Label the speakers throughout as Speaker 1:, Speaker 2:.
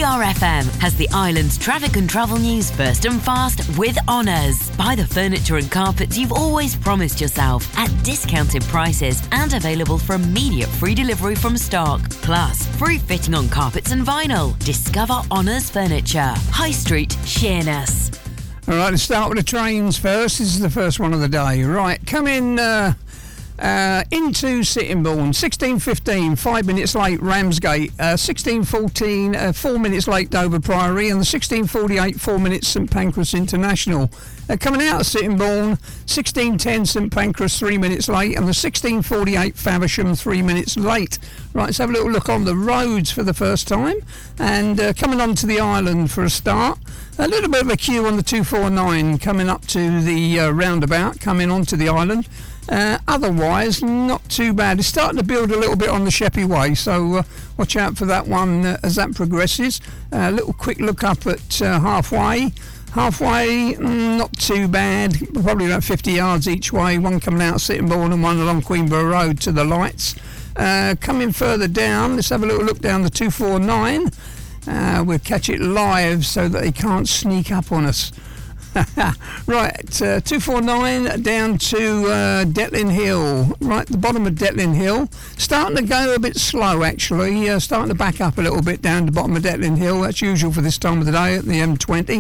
Speaker 1: BRFM has the island's traffic and travel news first and fast with Honours. Buy the furniture and carpets you've always promised yourself at discounted prices and available for immediate free delivery from stock. Plus, free fitting on carpets and vinyl. Discover Honours Furniture. High Street, Sheerness.
Speaker 2: All right, let's start with the trains first. This is the first one of the day. Right, come in into Sittingbourne, 16:15, 5 minutes late, Ramsgate, 16:14, 4 minutes late, Dover Priory, and the 16:48, 4 minutes, St Pancras International. Coming out of Sittingbourne, 16:10, St Pancras, 3 minutes late, and the 16:48, Faversham, 3 minutes late. Right, let's have a little look on the roads for the first time, and coming onto the island for a start. A little bit of a queue on the 249 coming up to the roundabout, coming onto the island. Otherwise, not too bad. It's starting to build a little bit on the Sheppey Way, so watch out for that one as that progresses. A little quick look up at halfway. Halfway, not too bad. Probably about 50 yards each way. One coming out of Sittingbourne and one along Queenborough Road to the lights. Coming further down, let's have a little look down the 249. We'll catch it live so that they can't sneak up on us. Right, 249 down to Detlin Hill, right at the bottom of Detlin Hill. Starting to go a bit slow actually, starting to back up a little bit down the bottom of Detlin Hill. That's usual for this time of the day at the M20.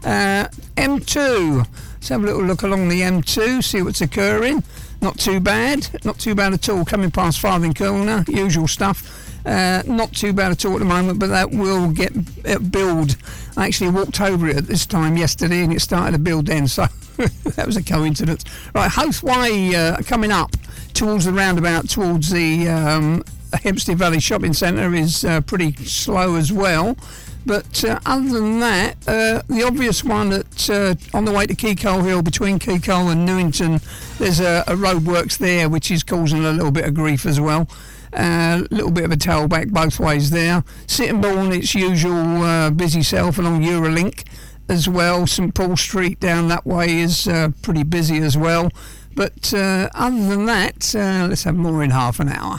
Speaker 2: M2, let's have a little look along the M2, see what's occurring. Not too bad at all, coming past Farthing Corner, usual stuff. Not too bad at all at the moment, but that will get build. I actually walked over it at this time yesterday and it started to build then, so that was a coincidence. Right, Hoath Way coming up towards the roundabout, towards the Hempstead Valley Shopping Centre is pretty slow as well. But other than that, the obvious one at on the way to Keacole Hill, between Keacole and Newington, there's a roadworks there which is causing a little bit of grief as well. A little bit of a tailback both ways there. Sittingbourne, its usual busy self along Eurolink as well. St Paul Street down that way is pretty busy as well. But other than that, let's have more in half an hour.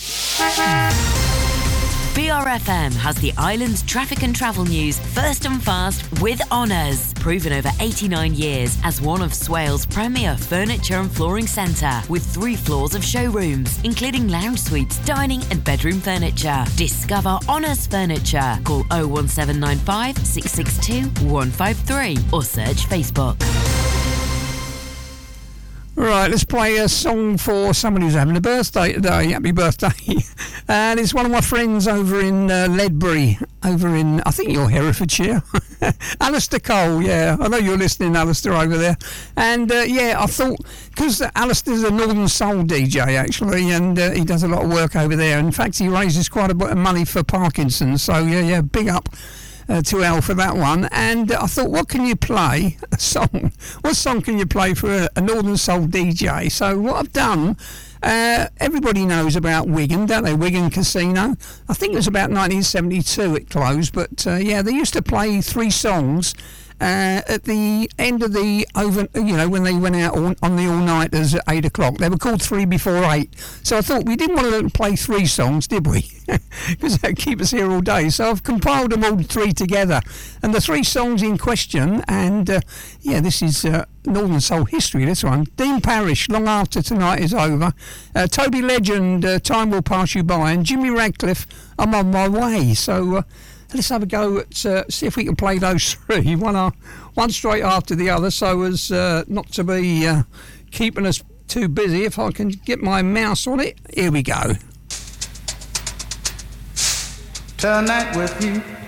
Speaker 1: BRFM has the island's traffic and travel news first and fast with Honours. Proven over 89 years as one of Swale's premier furniture and flooring centre, with 3 floors of showrooms, including lounge suites, dining and bedroom furniture. Discover Honours Furniture. Call 01795 662 153 or search Facebook.
Speaker 2: Right, let's play a song for someone who's having a birthday today. Happy birthday. And it's one of my friends over in Ledbury, over in, I think you're Herefordshire. Alistair Cole, yeah. I know you're listening, Alistair, over there. And, yeah, I thought, because Alistair's a Northern Soul DJ, actually, and he does a lot of work over there. In fact, he raises quite a bit of money for Parkinson's. So, yeah, big up to Al for that one. And I thought, what can you play? A song. What song can you play for a Northern Soul DJ? So what I've done, everybody knows about Wigan, don't they? Wigan Casino. I think it was about 1972 it closed, but yeah, they used to play 3 songs at the end of the when they went out on the all-nighters at 8 o'clock. They were called 3 before 8. So I thought we didn't want to play 3 songs, did we? Because that would keep us here all day. So I've compiled them all 3 together. And the 3 songs in question, and yeah, this is Northern Soul history, this one. Dean Parrish, Long After Tonight Is Over. Toby Legend, Time Will Pass You By. And Jimmy Radcliffe, I'm On My Way. So let's have a go at see if we can play those 3, one straight after the other, so as not to be keeping us too busy. If I can get my mouse on it, here we go.
Speaker 3: Tonight with you.